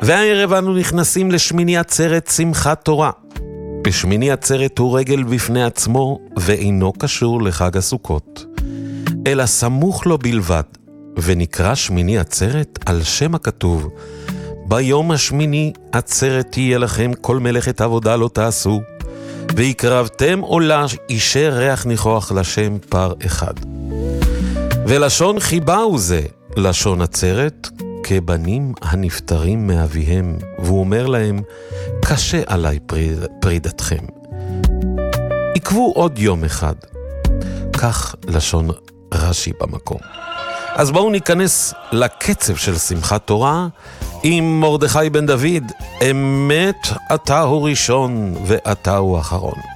והערב אנו נכנסים לשמיני עצרת שמחת תורה. בשמיני עצרת הוא רגל בפני עצמו ואינו קשור לחג הסוכות, אלא סמוך לו בלבד, ונקרא שמיני עצרת על שם הכתוב, ביום השמיני עצרת תהיה לכם, כל מלאכת עבודה לא תעשו, והקרבתם עולה אישי ריח ניחוח לשם פר אחד. ולשון חיבה הוא זה, לשון עצרת, כבנים הנפטרים מאביהם, והוא אומר להם, קשה עליי פרידתכם. עקבו עוד יום אחד. כך לשון רש"י במקום. אז בואו ניכנס לקצב של שמחת תורה עם מרדכי בן דוד, אמת אתה הוא ראשון ואתה הוא אחרון.